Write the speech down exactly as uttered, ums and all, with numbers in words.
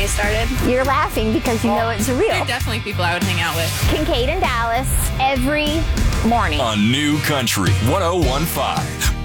they started. You're laughing because you know it's real. They're definitely people I would hang out with. Kincaid and Dallas every morning. On New Country one oh one point five.